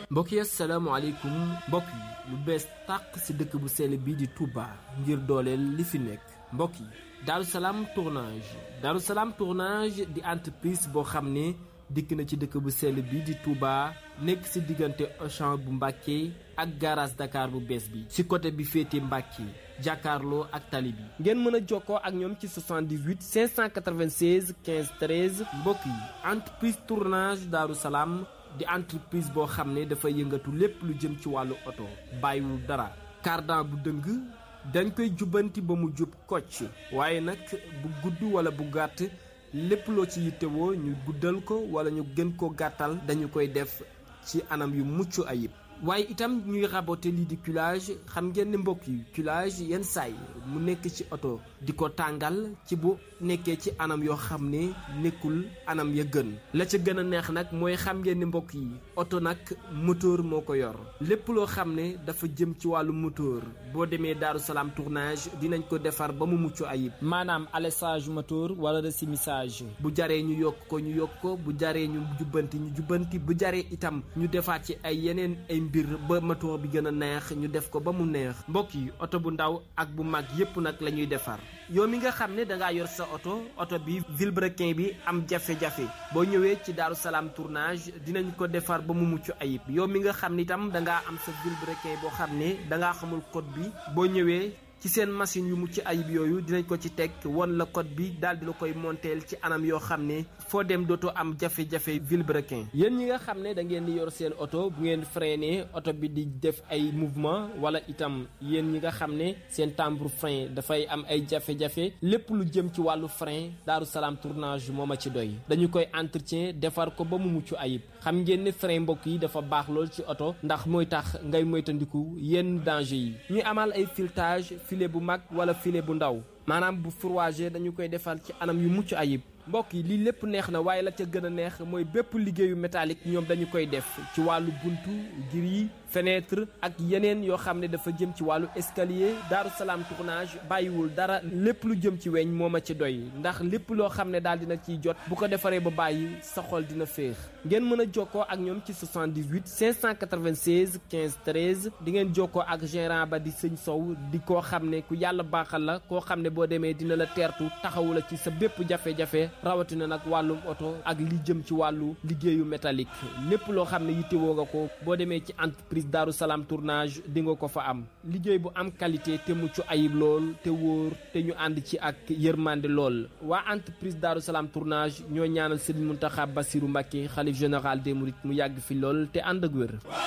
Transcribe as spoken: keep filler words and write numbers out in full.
mbokk yi asalaamaaleykum mbokk yi lu bees tàq ci dëkk bu sell bi di Touba ngir dooleel li fi nekk mbokk yi Darou Salam tournage Darou Salam tournage di entreprise boo xam ne dikk na ci dëkk bu sell bi di Touba nekk ci diggante Auchan bu Mbàkke ak garage Dakar bu bees bi ci côté bi féete Mbàkke jàkkaarloo ak tali bi ngeen mën a jokkoo ak ñoom ci soixante-dix-huit cinq cent quatre-vingt-seize quinze treize mbokk yi entreprise tournage Darou Salam di entreprise boo xam ne dafa yëngatu lépp lu jëm ci wàllu oto bàyyiwul dara cardan bu dëng dañ koy jubbanti ba mu jub kocc waaye nag bu gudd wala bu gàtt lépp loo ci yittewoo ñu guddal ko wala ñu gën ko gàttal dañu koy def ci anam yu mucc ayib waaye itam ñuy raboter lii di culage xam ngeen ne mbokk yi culage yenn saay mu nekk ci oto di ko tàngal ci bu nekkee ci anam yoo xam ne nekkul anam ya gën la ca gën a neex nag mooy xam ngeen ne mbokk yi oto nag moteur moo ko yor lépp loo xam ne dafa jëm ci wàllu moteur boo demee Darou Salam tournage dinañ ko defar ba mu mucc ayib maanaam alessage moteur wala resumissage bu jaree ñu yokk ko ñu yokk ko bu jaree ñu jubbanti ñu jubbanti bu jaree itam ñu defaat ci ay yeneen ay mbir ba moteur bi gën a neex ñu def ko ba mu neex mbokk yi oto bu ndaw ak bu mag yépp nag la ñuy defar yow mi nga xam ne dangaa yor sa oto oto bi vilebrequin bi am jafe-jafe boo ñëwee ci Darou Salam tournage dinañ ko defar ba mu mucc ayib yow mi nga xam ne itam dangaa am sa vilebrequin boo xam ne dangaa xamul code bi boo ñëwee ci seen machine yu mucc ayib yooyu dinañ ko ci teg won la code bi daal di la koy monteel ci anam yoo xam ne foo dem dootoo am jafe-jafe vilebrequin yéen ñi nga xam ne da ngeen di yor seen oto bu ngeen freiné oto bi di def ay mouvement wala itam yéen ñi nga xam ne seen timbre frein dafay am ay jafe-jafe lépp lu jëm ci wàllu frein Darou Salam tournage moo ma ci doy dañu koy entretien defar ko ba mu mucc ayib xam ngeen ne frein mbokk yi dafa baax lool ci oto ndax mooy tax ngay moytandiku yenn danger yi ñuy amal ay filetage filet bu mag wala filet bu ndaw maanaam bu fourragé dañu koy defal ci anam yu mucc ayib mbokk yi lii lépp neex na waaye la ca gën a neex mooy bépp liggéeyu métallique ñoom dañu koy def ci wàllu buntu gris fenêtre ak yeneen yoo xam ne dafa jëm ci wàllu escalier Darou Salam tournage bàyyiwul dara lépp lu jëm ci weñ moo ma ci doy ndax lépp loo xam ne daal dina ciy jot bu ko defaree ba bàyyi sa xol dina féex ngeen mën a jokkoo ak ñoom ci soixante-dix-huit cinq cent quatre-vingt-seize quinze treize di ngeen jokkoo ak gérant ba di sëñ Sow di koo xam ne ku yàlla baaxal la koo xam ne boo demee dina la teertu taxawu la ci sa bépp jafe-jafe rawatina nag wàllum oto ak li jëm ci wàllu liggéeyu métallique lépp loo xam ne yittewoo nga ko boo demee ci entreprise Darou Salam tournage di nga ko fa am liggéey bu am qualité te mucc ayib lool te wóor te ñu ànd ci ak yërmande lool waa entreprise Darou Salam tournage ñoo ñaanal Serigne Mountakha Bassirou Mbacké xalif général des mourides mu yàgg fi lool te ànd ak wér